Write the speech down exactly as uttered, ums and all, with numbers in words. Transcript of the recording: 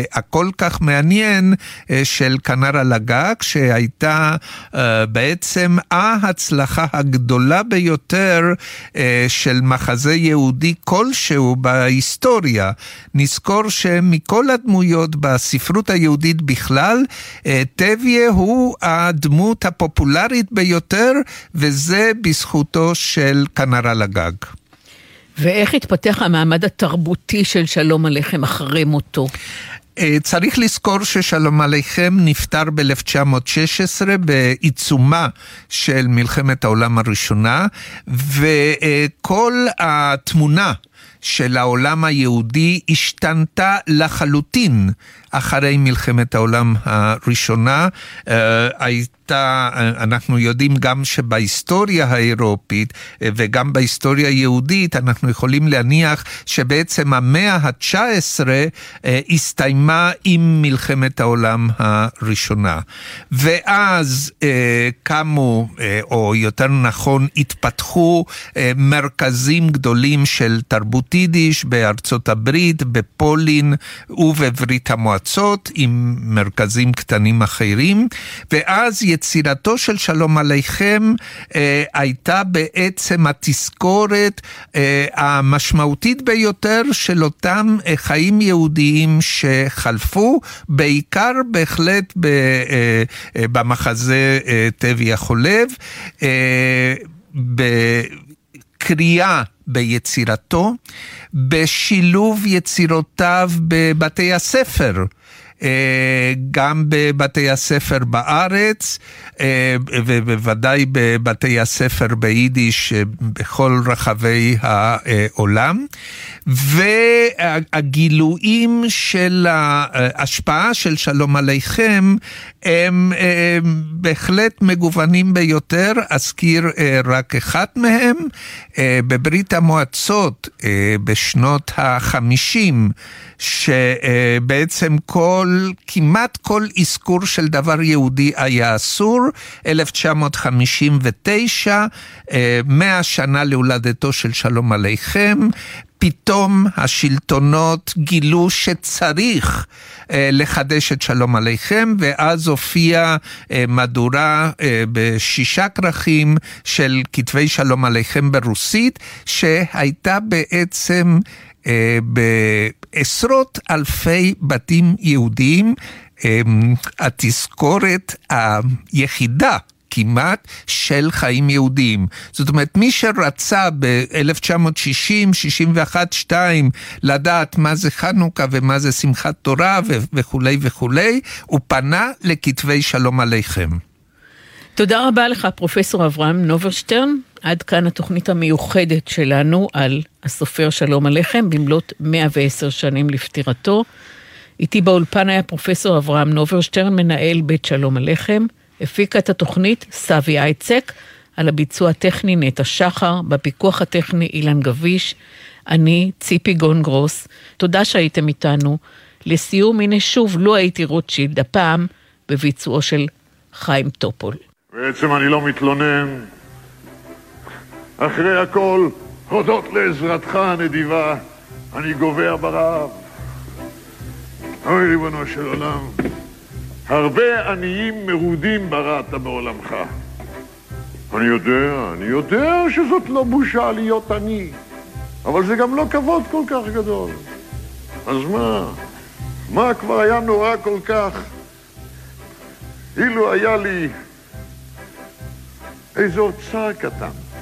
הכל כך מעניין של כנר על הגג, שהייתה בעצם ההצלחה הגדולה ביותר של מחזה יהודי כלשהו בהיסטוריה. נזכור שמכל הדמויות בספרות היהודית בכלל, טביה הוא הדמות הפופולרית ביותר, וזה בזכותו של כנר על הגג. ואיך התפתח המעמד התרבותי של שלום עליכם אחרי מותו? צריך לזכור ששלום עליכם נפטר ב-אלף תשע מאות שש עשרה בעיצומה של מלחמת העולם הראשונה, וכל התמונה של העולם היהודי השתנתה לחלוטין אחרי מלחמת העולם הראשונה. הייתה, אנחנו יודעים גם שבהיסטוריה האירופית וגם בהיסטוריה היהודית אנחנו יכולים להניח שבעצם המאה ה-תשע עשרה הסתיימה עם מלחמת העולם הראשונה. ואז קמו, או יותר נכון התפתחו מרכזים גדולים של תרבות יידיש בארצות הברית, בפולין ובברית המועצות, עם מרכזים קטנים אחרים, ואז יצירתו של שלום עליכם אה, הייתה בעצם התזכורת אה, המשמעותית ביותר של אותם אה, חיים יהודיים שחלפו, בעיקר בהחלט ב, אה, אה, במחזה אה, טביה חולב, אה, בקריאה ביצירתו, בשילוב יצירותיו בבתי הספר, גם בבתי הספר בארץ, ובוודאי בבתי הספר ביידיש בכל רחבי העולם, והגילויים של ההשפעה של שלום עליכם הם בהחלט מגוונים ביותר. אזכיר רק אחד מהם. בברית המועצות בשנות החמישים, שבעצם כל, כמעט כל אזכור של דבר יהודי היה אסור, אלף תשע מאות חמישים ותשע, מאה שנה להולדתו של שלום עליכם, פתאום השלטונות גילו שצריך אה, לחדש את שלום עליכם, ואז הופיעה אה, מדורה אה, בשישה כרכים של כתבי שלום עליכם ברוסית, שהייתה בעצם אה, בעשרות אלפי בתים יהודיים, אה, התזכורת היחידה כמעט של חיים יהודיים. זאת אומרת, מי שרצה ב-אלף תשע מאות שישים, שישים ואחת, שתיים לדעת מה זה חנוכה ומה זה שמחת תורה וכו' וכו', הוא פנה לכתבי שלום עליכם. תודה רבה לך, פרופסור אברהם נוברשטרן. עד כאן התוכנית המיוחדת שלנו על הסופר שלום עליכם, במלאת מאה ועשר שנים לפטירתו. איתי באולפן היה פרופסור אברהם נוברשטרן, מנהל בית שלום עליכם. הפיקה את התוכנית סבי אייצק, על הביצוע הטכני נטע שחר, בפיקוח הטכני אילן גביש, אני ציפי גונגרוס. תודה שהייתם איתנו. לסיום, הנה שוב, לא הייתי רוטשילד, הפעם בביצועו של חיים טופול. בעצם אני לא מתלונן. אחרי הכל, הודות לעזרתך הנדיבה, אני גובע ברעב. אוי ריבונו של עולם, הרבה עניים מרודים בראת בעולמך. אני יודע, אני יודע שזאת לא בושה להיות עני, אבל זה גם לא כבוד כל כך גדול. אז מה? מה כבר היה נורא כל כך? אילו היה לי איזה אוצר קטן,